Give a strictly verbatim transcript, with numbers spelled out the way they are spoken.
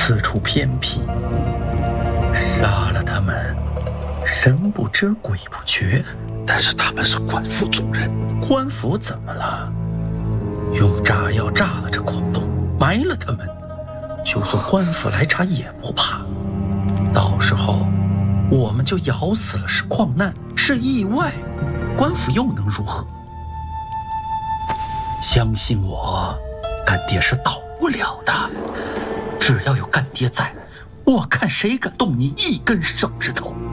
此处偏僻，杀了他们，神不知鬼不觉。 但是他们是官府中人， 官府怎么了？用炸药炸了这矿洞，埋了他们，就算官府来查也不怕。到时候我们就咬死了是矿难是意外，官府又能如何？相信我，干爹是倒不了的。只要有干爹在，我看谁敢动你一根手指头。